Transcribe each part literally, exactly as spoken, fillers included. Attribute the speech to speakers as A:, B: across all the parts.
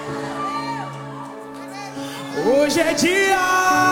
A: Hoje é dia.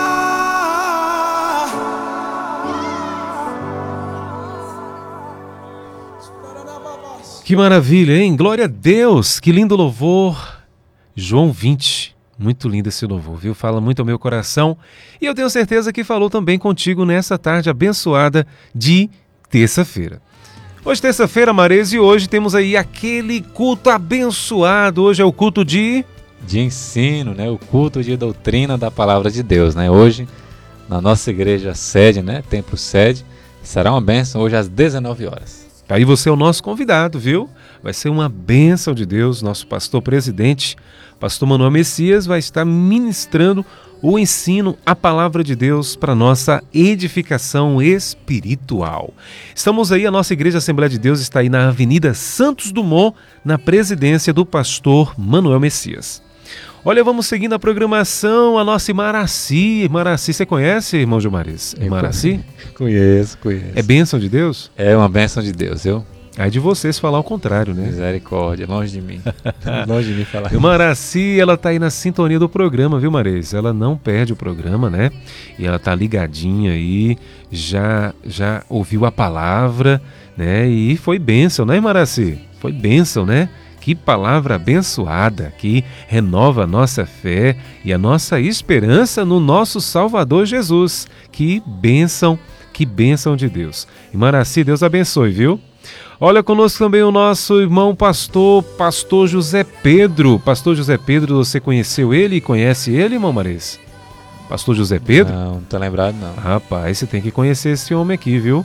B: Que maravilha, hein? Glória a Deus, que lindo louvor. João vinte, muito lindo esse louvor, viu? Fala muito ao meu coração e eu tenho certeza que falou também contigo nessa tarde abençoada de terça-feira. Hoje terça-feira, Marês, e hoje temos aí aquele culto abençoado. Hoje é o culto de...
C: de ensino, né? O culto de doutrina da Palavra de Deus, né? Hoje, na nossa igreja sede, né? Templo sede, será uma bênção hoje às dezenove horas.
B: Aí você é o nosso convidado, viu? Vai ser uma bênção de Deus. Nosso pastor presidente, pastor Manuel Messias, vai estar ministrando o ensino, a palavra de Deus para nossa edificação espiritual. Estamos aí, a nossa Igreja Assembleia de Deus está aí na Avenida Santos Dumont, na presidência do pastor Manuel Messias. Olha, vamos seguindo a programação, a nossa Imaraci. Maraci, você conhece, irmão Gilmares? Imaraci?
C: Conheço, conheço.
B: É bênção de Deus?
C: É uma bênção de Deus, viu?
B: Aí de vocês falar o contrário, né?
C: Misericórdia, longe de mim. Longe de mim falar.
B: O Maraci, ela tá aí na sintonia do programa, viu, Marês? Ela não perde o programa, né? E ela tá ligadinha aí, já, já ouviu a palavra, né? E foi bênção, né, Maraci? Foi bênção, né? Que palavra abençoada, que renova a nossa fé e a nossa esperança no nosso Salvador Jesus. Que bênção, que bênção de Deus. E Maraci, Deus abençoe, viu? Olha conosco também o nosso irmão pastor, pastor José Pedro. Pastor José Pedro, você conheceu ele e conhece ele, irmão Marês? Pastor José Pedro?
C: Não, não tô lembrado não.
B: Rapaz, você tem que conhecer esse homem aqui, viu?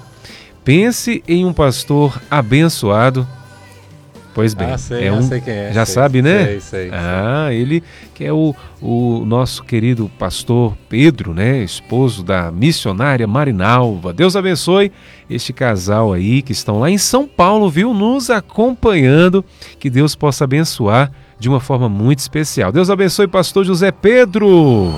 B: Pense em um pastor abençoado. Pois bem,
C: ah, sei,
B: é um,
C: sei quem é.
B: já
C: sei,
B: sabe, né?
C: Sei, sei,
B: ah, sei. Ele que é o, o nosso querido pastor Pedro, né? Esposo da missionária Marinalva. Deus abençoe este casal aí que estão lá em São Paulo, viu? Nos acompanhando. Que Deus possa abençoar de uma forma muito especial. Deus abençoe, pastor José Pedro.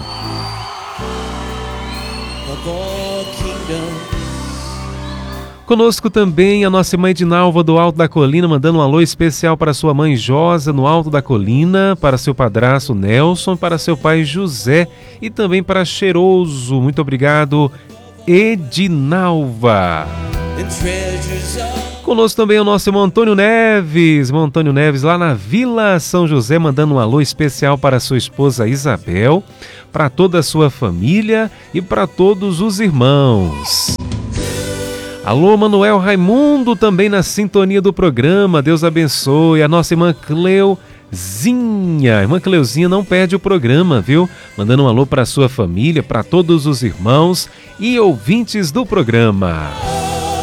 B: Conosco também a nossa mãe Dinalva do Alto da Colina, mandando um alô especial para sua mãe Josa no Alto da Colina, para seu padrasto Nelson, para seu pai José e também para Cheiroso. Muito obrigado, Edinalva. Conosco também o nosso irmão Antônio Neves, irmão Antônio Neves lá na Vila São José, mandando um alô especial para sua esposa Isabel, para toda a sua família e para todos os irmãos. Alô, Manuel Raimundo, também na sintonia do programa. Deus abençoe. A nossa irmã Cleuzinha. A irmã Cleuzinha não perde o programa, viu? Mandando um alô para a sua família, para todos os irmãos e ouvintes do programa.